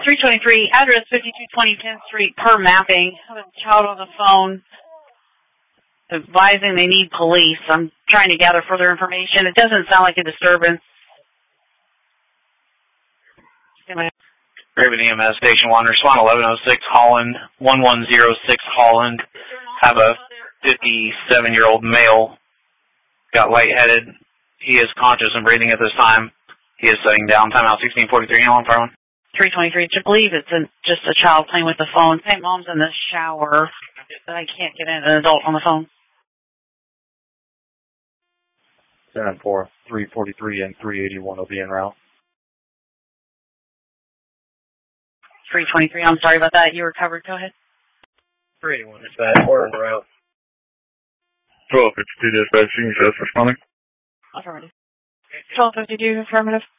323, address 5220 10th Street, per mapping. I have a child on the phone advising they need police. I'm trying to gather further information. It doesn't sound like a disturbance. Raven EMS Station 1, respond 1106 Holland, 1106 Holland. Have a 57-year-old male, got lightheaded. He is conscious and breathing at this time. He is setting down. Timeout 1643, Holland, Fire 1. 323, I believe it's just a child playing with the phone. St. Mom's in the shower, but I can't get an adult on the phone. 10-4, 343 and 381 will be en route. 323, I'm sorry about that. You were covered. Go ahead. 381 is bad. We're en route. 1252 dispatch, just responding. Affirmative. 1252, affirmative.